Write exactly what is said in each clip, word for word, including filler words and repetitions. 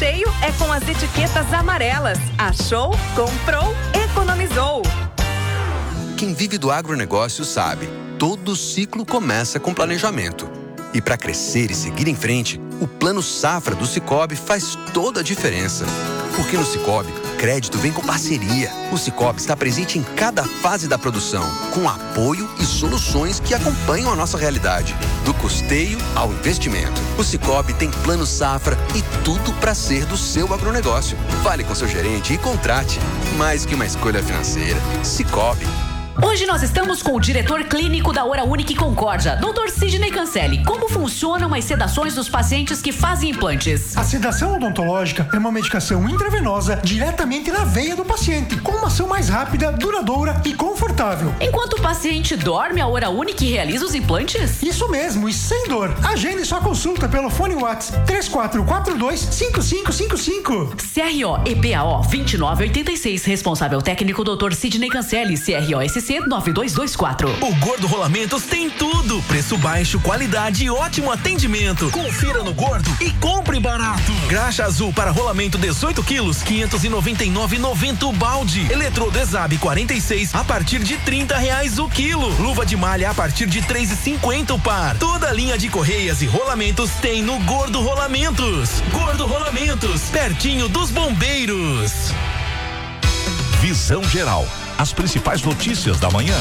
cheio é com as etiquetas amarelas. Achou, comprou, economizou. Quem vive do agronegócio sabe, todo ciclo começa com planejamento. E para crescer e seguir em frente, o Plano Safra do Sicoob faz toda a diferença. Porque no Sicoob, crédito vem com parceria. O Sicoob está presente em cada fase da produção, com apoio e soluções que acompanham a nossa realidade. Do custeio ao investimento. O Sicoob tem Plano Safra e tudo para ser do seu agronegócio. Fale com seu gerente e contrate. Mais que uma escolha financeira. Sicoob. Hoje nós estamos com o diretor clínico da Hora Única e Concórdia, doutor Sidney Cancelli. Como funcionam as sedações dos pacientes que fazem implantes? A sedação odontológica é uma medicação intravenosa diretamente na veia do paciente, com uma ação mais rápida, duradoura e confortável. Enquanto o paciente dorme, a Hora Única realiza os implantes? Isso mesmo, e sem dor. Agende sua consulta pelo fone WhatsApp três quatro quatro dois, cinco cinco cinco cinco. C R O E P A O vinte e nove oitenta e seis, responsável técnico doutor Sidney Cancelli, C R O S C nove dois dois quatro. O Gordo Rolamentos tem tudo: preço baixo, qualidade e ótimo atendimento. Confira no Gordo e compre barato. Graxa azul para rolamento dezoito quilos, quinhentos e noventa e nove reais e noventa centavos o balde. Eletrodo Exab quarenta e seis a partir de trinta reais o quilo. Luva de malha a partir de três reais e cinquenta centavos o par. Toda a linha de correias e rolamentos tem no Gordo Rolamentos. Gordo Rolamentos, pertinho dos bombeiros. Visão Geral. As principais notícias da manhã.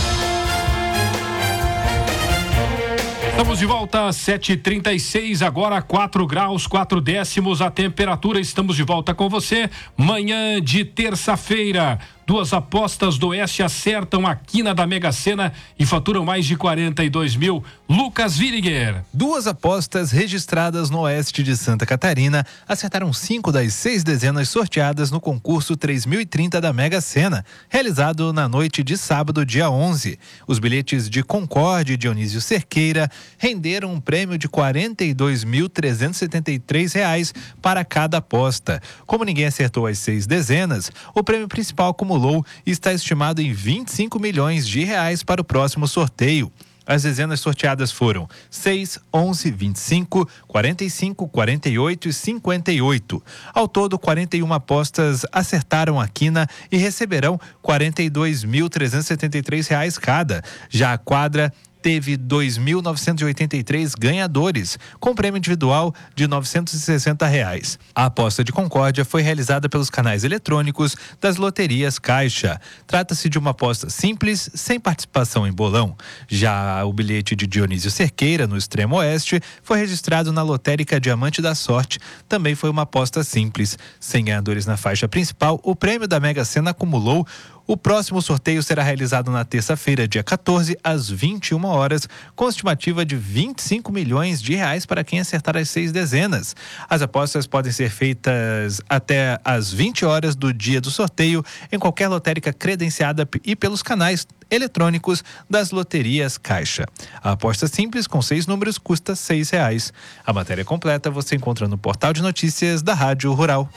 Estamos de volta às sete e trinta e seis, agora quatro graus, quatro décimos a temperatura. Estamos de volta com você. Manhã de terça-feira. Duas apostas do Oeste acertam a quina da Mega Sena e faturam mais de quarenta e dois mil. Lucas Wiriger. Duas apostas registradas no Oeste de Santa Catarina acertaram cinco das seis dezenas sorteadas no concurso três mil e trinta da Mega Sena, realizado na noite de sábado, dia onze. Os bilhetes de Concorde e Dionísio Cerqueira renderam um prêmio de quarenta e dois mil trezentos e setenta e três reais para cada aposta. Como ninguém acertou as seis dezenas, o prêmio principal acumulou e está estimado em vinte e cinco milhões de reais para o próximo sorteio. As dezenas sorteadas foram seis, onze, vinte e cinco, quarenta e cinco, quarenta e oito e cinquenta e oito. Ao todo, quarenta e uma apostas acertaram a quina e receberão quarenta e dois mil trezentos e setenta e três reais cada. Já a quadra teve dois mil novecentos e oitenta e três ganhadores, com prêmio individual de novecentos e sessenta reais. A aposta de Concórdia foi realizada pelos canais eletrônicos das loterias Caixa. Trata-se de uma aposta simples, sem participação em bolão. Já o bilhete de Dionísio Cerqueira, no extremo oeste, foi registrado na lotérica Diamante da Sorte. Também foi uma aposta simples. Sem ganhadores na faixa principal, o prêmio da Mega Sena acumulou. O próximo sorteio será realizado na terça-feira, dia quatorze, às vinte e uma horas, com estimativa de vinte e cinco milhões de reais para quem acertar as seis dezenas. As apostas podem ser feitas até às vinte horas do dia do sorteio em qualquer lotérica credenciada e pelos canais eletrônicos das loterias Caixa. A aposta simples com seis números custa seis reais. A matéria completa você encontra no portal de notícias da Rádio Rural.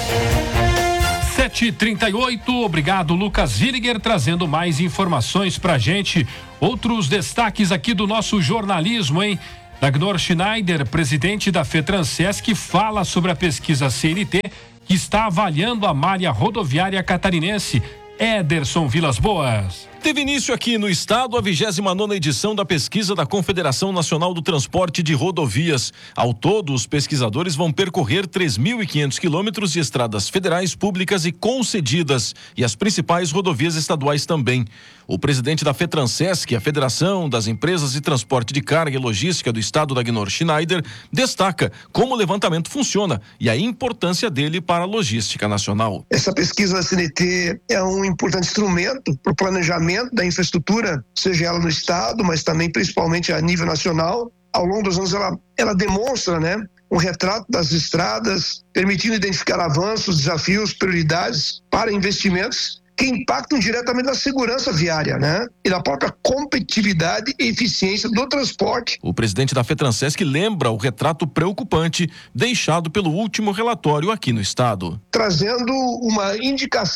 sete e trinta e oito, obrigado Lucas Wiriger, trazendo mais informações pra gente. Outros destaques aqui do nosso jornalismo, hein? Dagnor Schneider, presidente da FETRANSESC, fala sobre a pesquisa C N T que está avaliando a malha rodoviária catarinense. Ederson Vilas Boas. Teve início aqui no estado a vigésima nona edição da pesquisa da Confederação Nacional do Transporte de Rodovias. Ao todo, os pesquisadores vão percorrer três mil e quinhentos quilômetros de estradas federais, públicas e concedidas, e as principais rodovias estaduais também. O presidente da FETRANSESC, a Federação das Empresas de Transporte de Carga e Logística do estado, Dagnor Schneider, destaca como o levantamento funciona e a importância dele para a logística nacional. Essa pesquisa da C N T é um importante instrumento para o planejamento da infraestrutura, seja ela no estado, mas também principalmente a nível nacional. Ao longo dos anos ela, ela demonstra, né, um retrato das estradas, permitindo identificar avanços, desafios, prioridades para investimentos que impactam diretamente na segurança viária, né? E na própria competitividade e eficiência do transporte. O presidente da FETRANSESC lembra o retrato preocupante deixado pelo último relatório aqui no estado. Trazendo uma indicação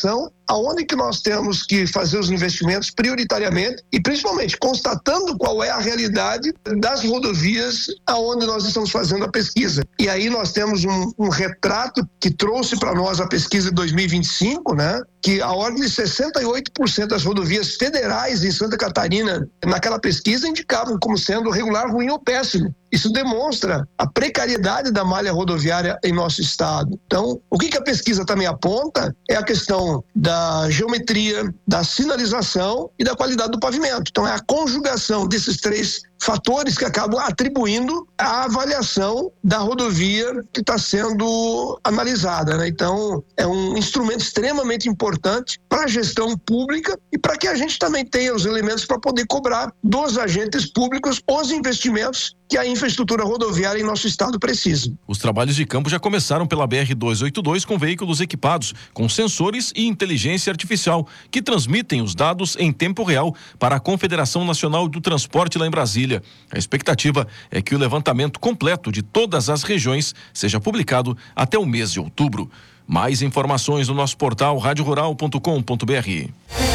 aonde que nós temos que fazer os investimentos prioritariamente e principalmente constatando qual é a realidade das rodovias aonde nós estamos fazendo a pesquisa. E aí nós temos um, um retrato que trouxe para nós a pesquisa de dois mil e vinte e cinco, né? Que a ordem de sessenta e oito por cento das rodovias federais em Santa Catarina, naquela pesquisa, indicavam como sendo regular, ruim ou péssimo. Isso demonstra a precariedade da malha rodoviária em nosso estado. Então, o que, que a pesquisa também aponta é a questão da geometria, da sinalização e da qualidade do pavimento. Então, é a conjugação desses três fatores que acabam atribuindo a avaliação da rodovia que está sendo analisada, né? Então, é um instrumento extremamente importante para a gestão pública e para que a gente também tenha os elementos para poder cobrar dos agentes públicos os investimentos que a infraestrutura rodoviária em nosso estado precisa. Os trabalhos de campo já começaram pela B R duzentos e oitenta e dois com veículos equipados com sensores e inteligência artificial que transmitem os dados em tempo real para a Confederação Nacional do Transporte lá em Brasília. A expectativa é que o levantamento completo de todas as regiões seja publicado até o mês de outubro. Mais informações no nosso portal rádio rural ponto com ponto b r.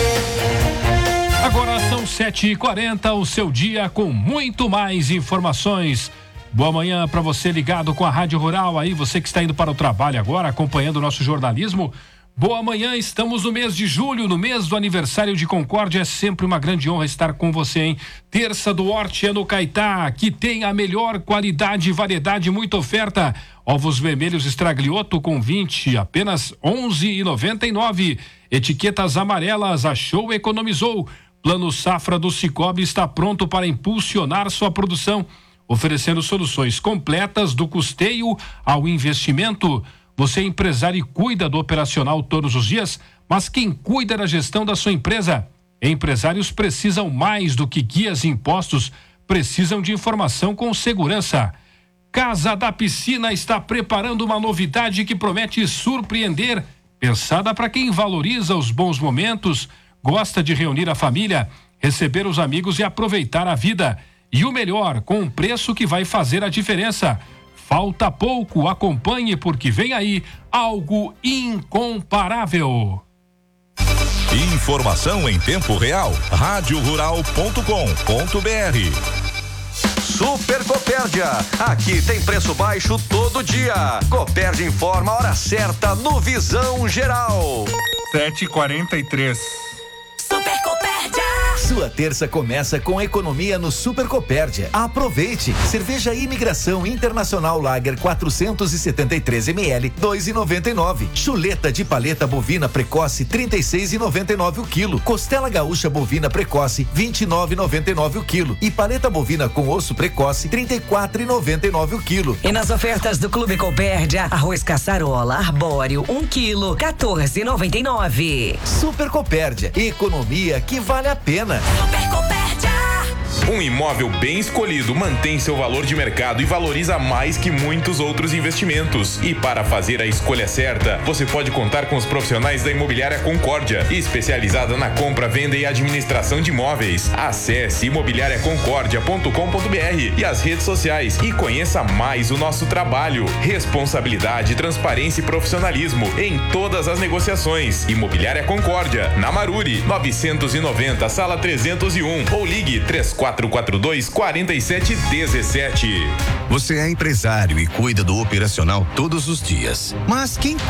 Agora são sete e quarenta, o seu dia com muito mais informações. Boa manhã para você ligado com a Rádio Rural aí, você que está indo para o trabalho agora, acompanhando o nosso jornalismo. Boa manhã, estamos no mês de julho, no mês do aniversário de Concórdia. É sempre uma grande honra estar com você, hein? Terça do Horti é no Caetá, que tem a melhor qualidade e variedade, muita oferta. Ovos vermelhos Stragliotto com vinte, apenas onze e noventa e nove. Etiquetas amarelas, a Show economizou. Plano Safra do Cicobi está pronto para impulsionar sua produção, oferecendo soluções completas do custeio ao investimento. Você é empresário e cuida do operacional todos os dias, mas quem cuida da gestão da sua empresa? Empresários precisam mais do que guias e impostos, precisam de informação com segurança. Casa da Piscina está preparando uma novidade que promete surpreender, pensada para quem valoriza os bons momentos, gosta de reunir a família, receber os amigos e aproveitar a vida. E o melhor, com um preço que vai fazer a diferença. Falta pouco, acompanhe porque vem aí algo incomparável. Informação em tempo real, rádio rural ponto com ponto b r. Super Copérdia, aqui tem preço baixo todo dia. Copérdia informa a hora certa no Visão Geral. sete e quarenta e três. Super Copérdia. Sua terça começa com economia no Super Copérdia. Aproveite! Cerveja Imigração Internacional Lager quatrocentos e setenta e três mililitros, dois e noventa e nove. Chuleta de paleta bovina precoce, trinta e seis e noventa e nove o quilo. Costela gaúcha bovina precoce, vinte e nove e noventa e nove o quilo. E paleta bovina com osso precoce, trinta e quatro e noventa e nove o quilo. E nas ofertas do Clube Copérdia, arroz caçarola arbóreo, um quilo, quatorze e noventa e nove. Super Copérdia, economia que vale a pena. Super Copérdia. Um imóvel bem escolhido mantém seu valor de mercado e valoriza mais que muitos outros investimentos. E para fazer a escolha certa, você pode contar com os profissionais da Imobiliária Concórdia, especializada na compra, venda e administração de imóveis. Acesse imobiliária concórdia ponto com ponto b r e as redes sociais e conheça mais o nosso trabalho. Responsabilidade, transparência e profissionalismo em todas as negociações. Imobiliária Concórdia, na Maruri, novecentos e noventa, sala trezentos e um, ou ligue três quatro quatro dois, quatro sete um sete. Você é empresário e cuida do operacional todos os dias, mas quem